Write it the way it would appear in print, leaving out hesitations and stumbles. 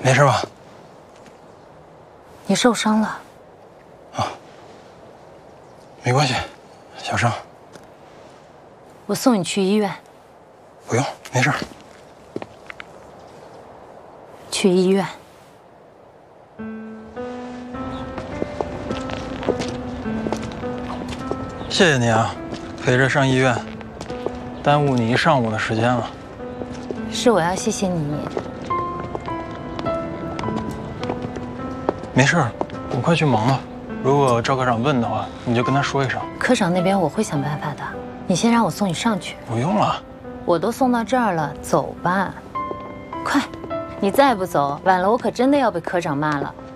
没事吧？ 你受伤了？ 啊，没关系，小伤。 我送你去医院。 不用，没事。 去医院。 谢谢你啊，陪着上医院，耽误你一上午的时间了。 是我要谢谢你。 没事，我快去忙了。如果赵科长问的话，你就跟他说一声。 科长那边我会想办法的，你先让我送你上去。 不用了， 我都送到这儿了，走吧。快，你再不走，晚了我可真的要被科长骂了。